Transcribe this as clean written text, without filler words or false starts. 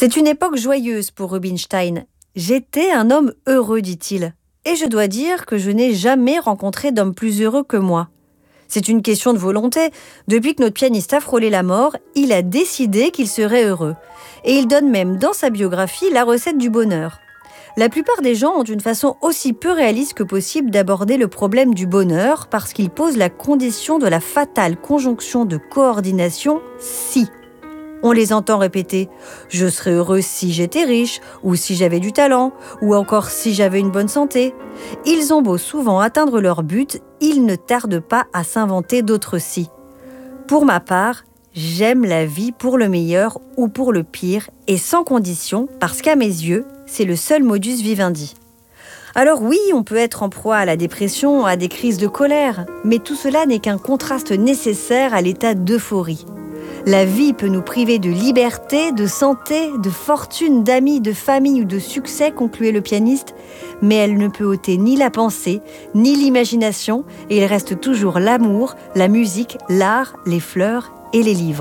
C'est une époque joyeuse pour Rubinstein. J'étais un homme heureux, dit-il. Et je dois dire que je n'ai jamais rencontré d'homme plus heureux que moi. C'est une question de volonté. Depuis que notre pianiste a frôlé la mort, il a décidé qu'il serait heureux. Et il donne même dans sa biographie la recette du bonheur. La plupart des gens ont une façon aussi peu réaliste que possible d'aborder le problème du bonheur parce qu'ils posent la condition de la fatale conjonction de coordination « si ». On les entend répéter « je serais heureux si j'étais riche » ou « si j'avais du talent » ou encore « si j'avais une bonne santé ». Ils ont beau souvent atteindre leur but, ils ne tardent pas à s'inventer d'autres si. Pour ma part, j'aime la vie pour le meilleur ou pour le pire et sans condition parce qu'à mes yeux, c'est le seul modus vivendi. Alors oui, on peut être en proie à la dépression, à des crises de colère, mais tout cela n'est qu'un contraste nécessaire à l'état d'euphorie. La vie peut nous priver de liberté, de santé, de fortune, d'amis, de famille ou de succès, concluait le pianiste, mais elle ne peut ôter ni la pensée, ni l'imagination, et il reste toujours l'amour, la musique, l'art, les fleurs et les livres.